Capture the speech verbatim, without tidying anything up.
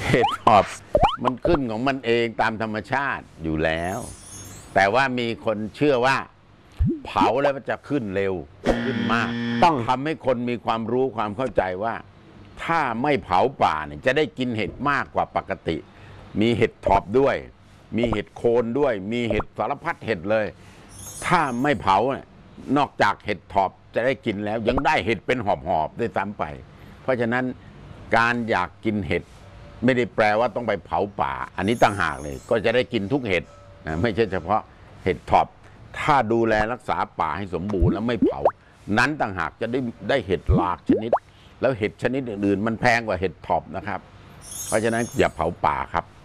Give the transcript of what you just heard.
เห็ดถอบมันขึ้นของมันเองตามธรรมชาติอยู่แล้ว แต่ว่ามีคนเชื่อว่าเผาแล้วมันจะขึ้นเร็วขึ้นมากต้องทำให้คนมีความรู้ความเข้าใจว่าถ้าไม่เผาป่าเนี่ยจะได้กินเห็ดมากกว่าปกติ มีเห็ดถอบด้วย มีเห็ดโคนด้วย มีเห็ดสารพัดเห็ดเลย ถ้าไม่เผาเนี่ยนอกจากเห็ดถอบจะได้กินแล้วยังได้เห็ดเป็นหอบๆด้วยซ้ำไปเพราะฉะนั้นการอยากกินเห็ดไม่ได้แปลว่าต้องไปเผาป่าอันนี้ต่างหากเลยก็จะได้กินทุกเห็ดนะไม่ใช่เฉพาะเห็ดถอบถ้าดูแลรักษาป่าให้สมบูรณ์แล้วไม่เผานั้นต่างหากจะได้ได้เห็ดหลากชนิดแล้วเห็ดชนิดอื่นๆมันแพงกว่าเห็ดถอบนะครับเพราะฉะนั้นอย่าเผาป่าครับ